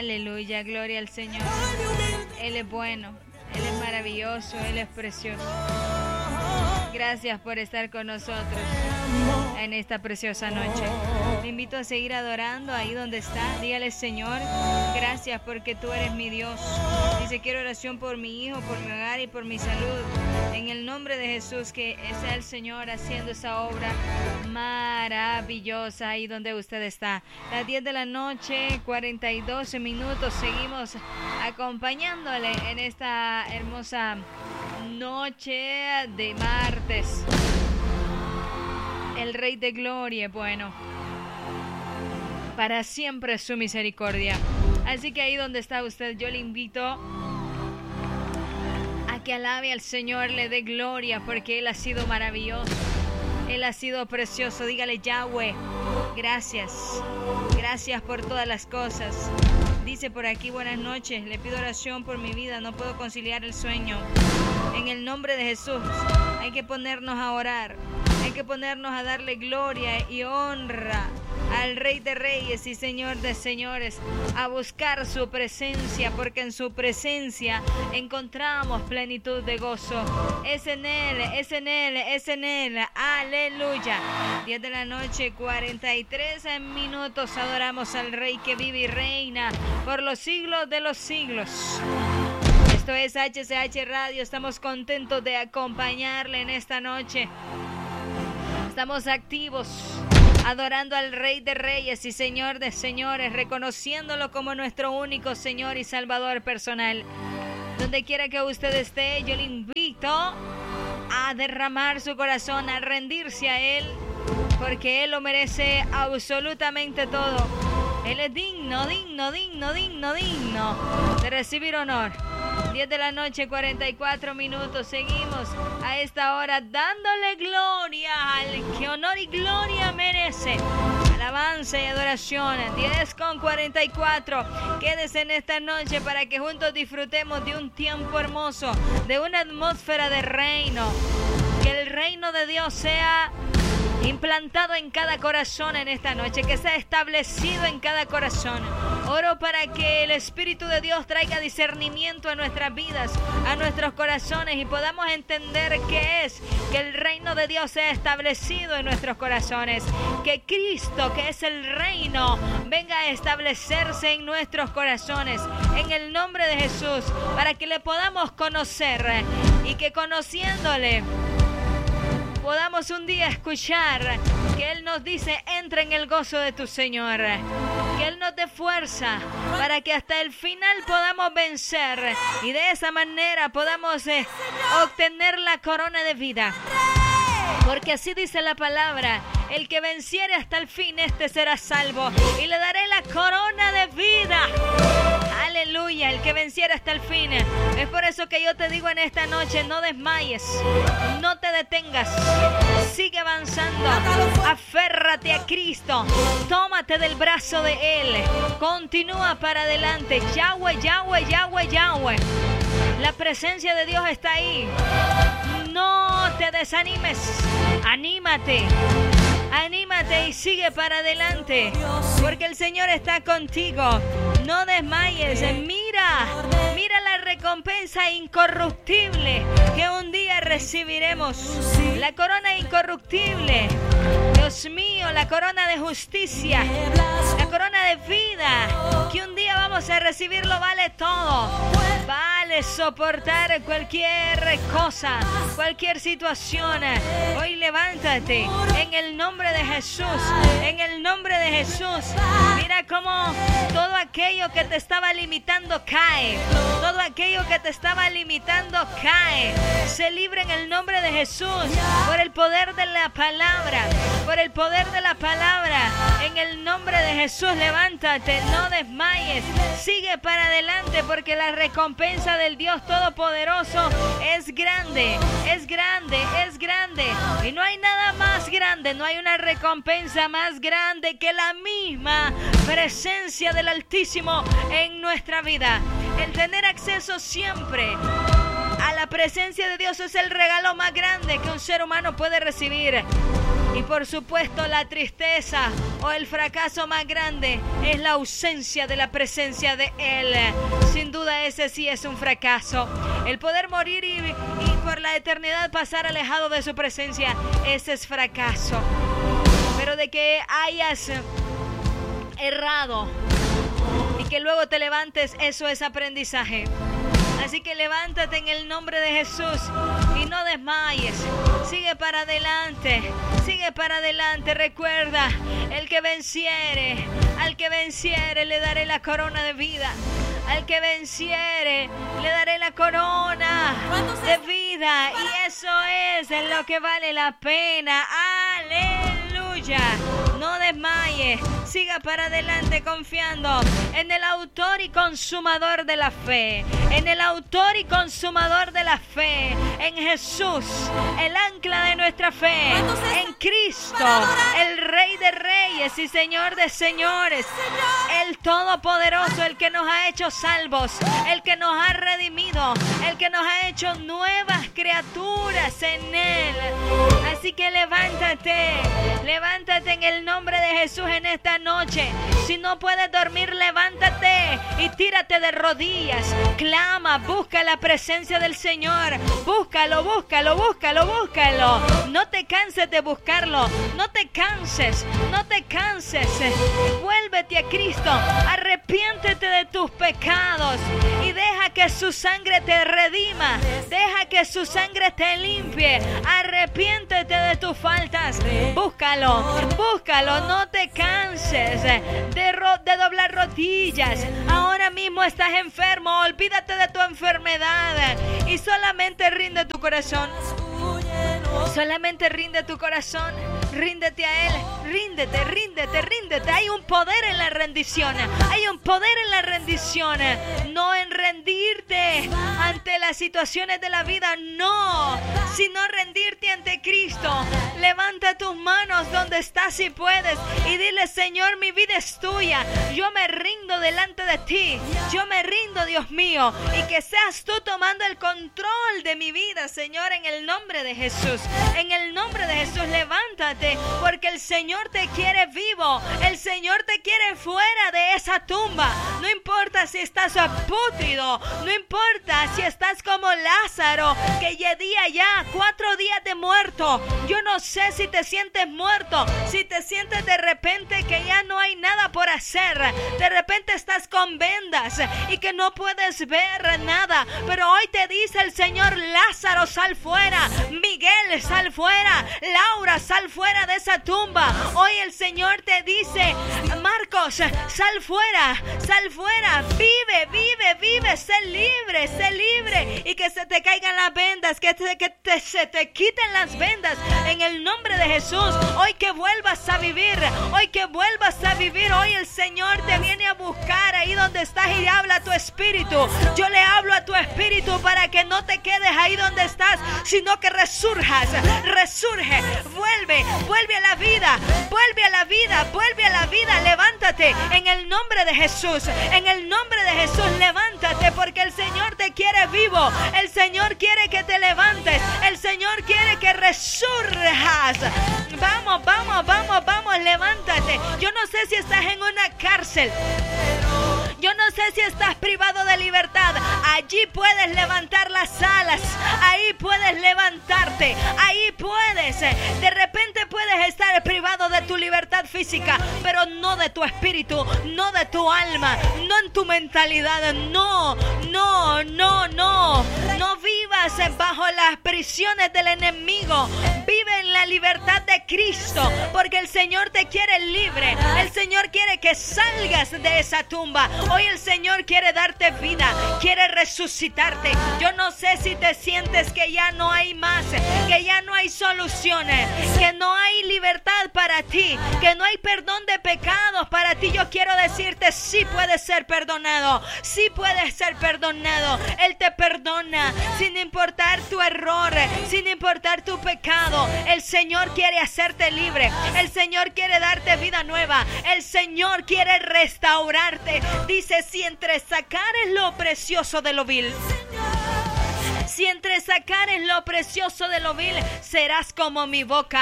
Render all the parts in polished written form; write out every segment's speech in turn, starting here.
Aleluya, gloria al Señor. Él es bueno, Él es maravilloso, Él es precioso. Gracias por estar con nosotros en esta preciosa noche. Te invito a seguir adorando ahí donde está. Dígale, Señor, gracias porque tú eres mi Dios. Dice, quiero oración por mi hijo, por mi hogar y por mi salud. En el nombre de Jesús, que sea el Señor haciendo esa obra maravillosa ahí donde usted está. Las 10 de la noche, 42 minutos. Seguimos acompañándole en esta hermosa noche de martes. El Rey de Gloria, bueno, para siempre es su misericordia. Así que ahí donde está usted, yo le invito a que alabe al Señor, le dé gloria, porque Él ha sido maravilloso, Él ha sido precioso. Dígale, Yahweh, gracias, gracias por todas las cosas. Dice por aquí, buenas noches, le pido oración por mi vida, no puedo conciliar el sueño. En el nombre de Jesús, hay que ponernos a orar, hay que ponernos a darle gloria y honra al Rey de Reyes y Señor de Señores, a buscar su presencia, porque en su presencia encontramos plenitud de gozo. Es en Él, es en Él, es en Él. Aleluya. 10 de la noche, 43 minutos. Adoramos al Rey que vive y reina por los siglos de los siglos. Esto es HCH Radio. Estamos contentos de acompañarle en esta noche. Estamos activos, adorando al Rey de Reyes y Señor de Señores, reconociéndolo como nuestro único Señor y Salvador personal. Donde quiera que usted esté, yo le invito a derramar su corazón, a rendirse a Él, porque Él lo merece absolutamente todo. Él es digno, digno, digno, digno, digno de recibir honor. 10 de la noche, 44 minutos. Seguimos a esta hora dándole gloria al que honor y gloria merece. Alabanza y adoración. 10:44. Quédese en esta noche para que juntos disfrutemos de un tiempo hermoso, de una atmósfera de reino. Que el reino de Dios sea implantado en cada corazón en esta noche, que sea establecido en cada corazón. Oro para que el Espíritu de Dios traiga discernimiento a nuestras vidas, a nuestros corazones, y podamos entender qué es que el reino de Dios sea establecido en nuestros corazones. Que Cristo, que es el reino, venga a establecerse en nuestros corazones, en el nombre de Jesús, para que le podamos conocer y que conociéndole podamos un día escuchar que Él nos dice, entra en el gozo de tu Señor. Que Él nos dé fuerza para que hasta el final podamos vencer y de esa manera podamos obtener la corona de vida. Porque así dice la palabra, el que venciere hasta el fin, este será salvo, y le daré la corona de vida. Aleluya, el que venciera hasta el fin. Es por eso que yo te digo en esta noche, no desmayes, no te detengas, sigue avanzando, aférrate a Cristo, tómate del brazo de Él, continúa para adelante. Yahweh, Yahweh, Yahweh, Yahweh. La presencia de Dios está ahí. No te desanimes, anímate. Anímate y sigue para adelante, porque el Señor está contigo. No desmayes, mira la recompensa incorruptible que un día recibiremos. La corona incorruptible, Dios mío, la corona de justicia, la corona de vida que un día vamos a recibir, lo vale todo. Vale soportar cualquier cosa, cualquier situación. Hoy levántate en el nombre de Jesús, en el nombre de Jesús. Mira cómo todo aquello que te estaba limitando cae, todo aquello que te estaba limitando cae, se libre en el nombre de Jesús, por el poder de la palabra, por el poder de la palabra. En el nombre de Jesús, levántate, no desmayes, sigue para adelante, porque la recompensa del Dios Todopoderoso es grande, es grande, es grande, y no hay nada más grande, no hay una recompensa más grande que la misma presencia del Altísimo en nuestra vida. El tener acceso siempre a la presencia de Dios es el regalo más grande que un ser humano puede recibir. Y por supuesto la tristeza o el fracaso más grande es la ausencia de la presencia de Él. Sin duda ese sí es un fracaso. El poder morir y por la eternidad pasar alejado de su presencia, ese es fracaso. Pero de que hayas errado y que luego te levantes, eso es aprendizaje. Así que levántate en el nombre de Jesús y no desmayes. Sigue para adelante, sigue para adelante. Recuerda, al que venciere le daré la corona de vida. Al que venciere le daré la corona de vida. Y eso es lo que vale la pena. ¡Aleluya! No desmayes, siga para adelante confiando en el autor y consumador de la fe. En el autor y consumador de la fe. En Jesús, el ancla de nuestra fe. En Cristo, el Rey de Reyes y Señor de Señores. El Todopoderoso, el que nos ha hecho salvos, el que nos ha redimido, el que nos ha hecho nuevas criaturas en Él. Así que levántate en el nombre de Jesús en esta noche. Si no puedes dormir, levántate y tírate de rodillas. Clama, busca la presencia del Señor. Búscalo, búscalo, búscalo, búscalo. No te canses de buscarlo. No te canses, no te canses. Vuélvete a Cristo. Arrepiéntete de tus pecados y deja que su sangre te redima. Deja que su sangre te limpie. Arrepiéntete de tus faltas. Búscalo, búscalo. No te canses de doblar rodillas. Ahora mismo estás enfermo. Olvídate de tu enfermedad y solamente rinde tu corazón. Solamente rinde tu corazón. Ríndete a Él. Ríndete, ríndete, ríndete. Hay un poder en la rendición. Hay un poder en la rendición. No en rendirte ante las situaciones de la vida, no, sino rendirte ante Cristo. Levanta tus manos donde estás si puedes y dile: Señor, mi vida es tuya. Yo me rindo delante de ti. Yo me rindo, Dios mío, y que seas tú tomando el control de mi vida, Señor, en el nombre de Jesús. En el nombre de Jesús, levántate, porque el Señor te quiere vivo. El Señor te quiere fuera de esa tumba. No importa si estás pútrido, no importa si estás como Lázaro, que llevaba ya 4 días de muerto. Yo no sé si te sientes muerto, si te sientes de repente que ya no hay nada por hacer. De repente estás con vendas y que no puedes ver nada. Pero hoy te dice el Señor: Lázaro, sal fuera. Miguel, sal fuera. Laura, sal fuera de esa tumba. Hoy el Señor te dice: Marcos, sal fuera. Sal fuera. Vive, vive, vive. Sé libre, sé libre. Y que se te caigan las vendas, que se te quiten las vendas en el nombre de Jesús. Hoy que vuelvas a vivir, hoy que vuelvas a vivir. Hoy el Señor te viene a buscar ahí donde estás y habla a tu espíritu. Yo le hablo a tu espíritu para que no te quedes ahí donde estás, sino que resurjas. Resurge, vuelve a la vida, vuelve a la vida, vuelve a la vida. Levántate en el nombre de Jesús. En el nombre de Jesús, levántate, porque el Señor te quiere vivo. El Señor quiere que te levantes. El Señor quiere que resurjas. Vamos, vamos, vamos, vamos, levántate. Yo no sé si estás en una cárcel. Yo no sé si estás privado de libertad. Allí puedes levantar las alas. Ahí puedes levantarte. Ahí puedes. De repente puedes estar privado de tu libertad física, pero no de tu espíritu, no de tu alma, no en tu mentalidad. No, no, no, no. No vivas bajo las prisiones del enemigo. Vive en la libertad de Cristo, porque el Señor te quiere libre. El Señor quiere que salgas de esa tumba. Hoy el Señor quiere darte vida, quiere resucitarte. Yo no sé si te sientes que ya no hay más, que ya no hay soluciones, que no hay libertad para ti, que no hay perdón de pecados para ti. Yo quiero decirte: sí puedes ser perdonado, sí puedes ser perdonado. Él te perdona sin importar tu error, sin importar tu pecado. El Señor quiere hacerte libre. El Señor quiere darte vida nueva. El Señor quiere restaurarte. Dice: si entresacares lo precioso de lo vil, si entresacares lo precioso de lo vil, serás como mi boca.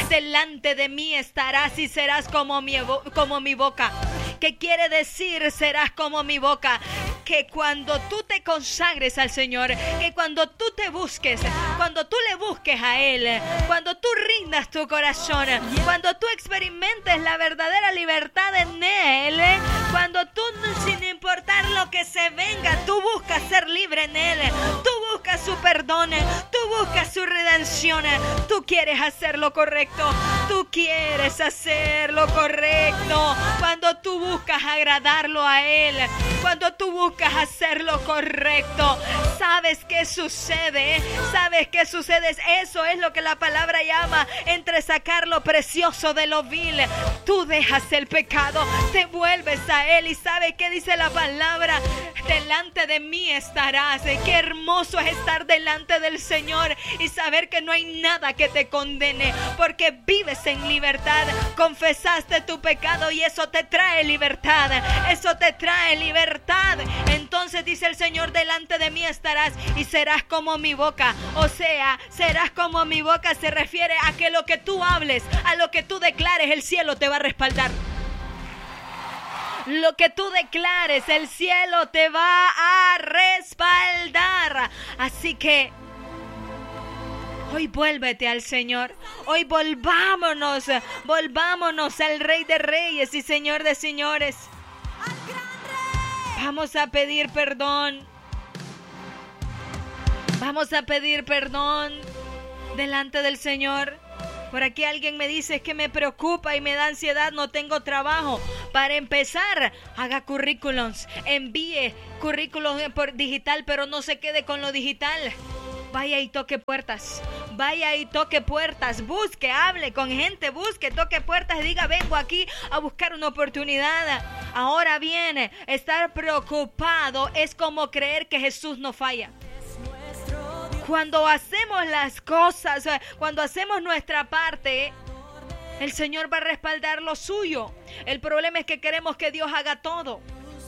delante de mí estarás y serás como mi boca. ¿Qué quiere decir serás como mi boca? Que cuando tú te consagres al Señor, que cuando tú te busques, cuando tú le busques a Él, cuando tú rindas tu corazón, cuando tú experimentes la verdadera libertad en Él, cuando tú, sin importar lo que se venga, tú buscas ser libre en Él, tú buscas su perdón, tú buscas su redención, tú quieres hacer lo correcto, tú quieres hacer lo correcto, cuando tú buscas agradarlo a Él, cuando tú buscas hacer lo correcto, ¿sabes qué sucede? ¿Sabes qué sucede? Eso es lo que la palabra llama entre sacar lo precioso de lo vil. Tú dejas el pecado, te vuelves a Él y ¿sabes qué dice la palabra? Delante de mí estarás. Qué hermoso es estar delante del Señor y saber que no hay nada que te condene porque vives en libertad, confesaste tu pecado y eso te trae libertad, eso te trae libertad. Entonces dice el Señor, delante de mí estarás y serás como mi boca. O sea, serás como mi boca se refiere a que lo que tú hables, a lo que tú declares, el cielo te va a respaldar. Lo que tú declares, el cielo te va a respaldar. Así que hoy vuélvete al Señor. Hoy volvámonos al Rey de Reyes y Señor de Señores. Vamos a pedir perdón. Vamos a pedir perdón delante del Señor. Por aquí alguien me dice, es que me preocupa y me da ansiedad, no tengo trabajo. Para empezar, haga currículums, envíe currículums por digital, pero no se quede con lo digital. Vaya y toque puertas, busque, hable con gente, busque, toque puertas y diga, vengo aquí a buscar una oportunidad. Ahora bien, estar preocupado es como creer que Jesús no falla. Cuando hacemos las cosas, cuando hacemos nuestra parte, el Señor va a respaldar lo suyo. El problema es que queremos que Dios haga todo.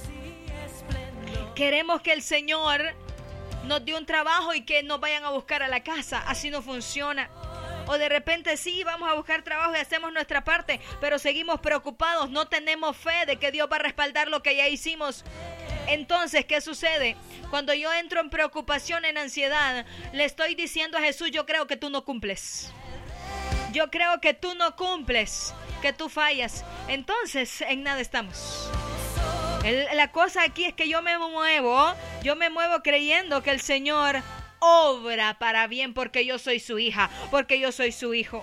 Queremos que el Señor nos dé un trabajo y que nos vayan a buscar a la casa. Así no funciona. O de repente sí, vamos a buscar trabajo y hacemos nuestra parte, pero seguimos preocupados. No tenemos fe de que Dios va a respaldar lo que ya hicimos. Entonces, ¿qué sucede? Cuando yo entro en preocupación, en ansiedad, le estoy diciendo a Jesús, yo creo que tú no cumples. Yo creo que tú no cumples, que tú fallas. Entonces, en nada estamos. La cosa aquí es que yo me muevo creyendo que el Señor obra para bien porque yo soy su hija, porque yo soy su hijo.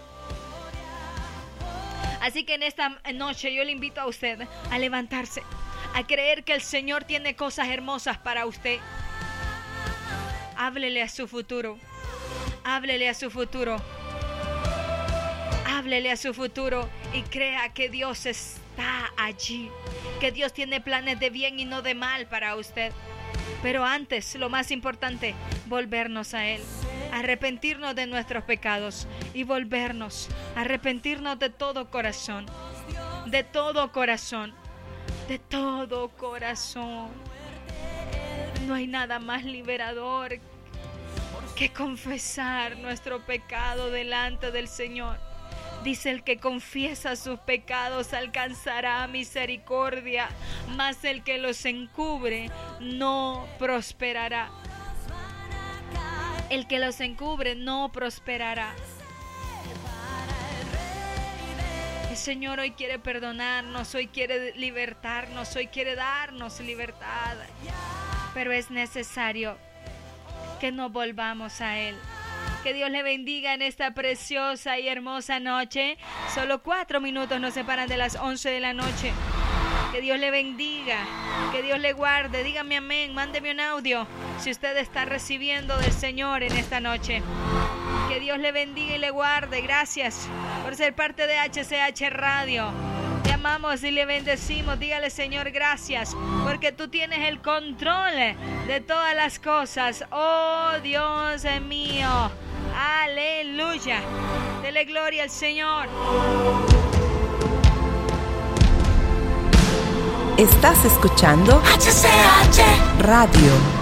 Así que en esta noche yo le invito a usted a levantarse, a creer que el Señor tiene cosas hermosas para usted. Háblele a su futuro. Háblele a su futuro. Háblele a su futuro y crea que Dios está allí, que Dios tiene planes de bien y no de mal para usted. Pero antes, lo más importante, volvernos a Él, arrepentirnos de nuestros pecados y volvernos, arrepentirnos de todo corazón, de todo corazón, de todo corazón. No hay nada más liberador que confesar nuestro pecado delante del Señor. Dice, el que confiesa sus pecados alcanzará misericordia, mas el que los encubre no prosperará. El que los encubre no prosperará. El Señor hoy quiere perdonarnos, hoy quiere libertarnos, hoy quiere darnos libertad. Pero es necesario que nos volvamos a Él. Que Dios le bendiga en esta preciosa y hermosa noche. Solo 4 minutos nos separan de las 11 de la noche. Que Dios le bendiga, que Dios le guarde. Dígame amén, mándeme un audio si usted está recibiendo del Señor en esta noche. Que Dios le bendiga y le guarde. Gracias por ser parte de HCH Radio. Te amamos y le bendecimos. Dígale, Señor, gracias, porque tú tienes el control de todas las cosas. Oh, Dios mío. Aleluya. Dele gloria al Señor. Estás escuchando HCH Radio.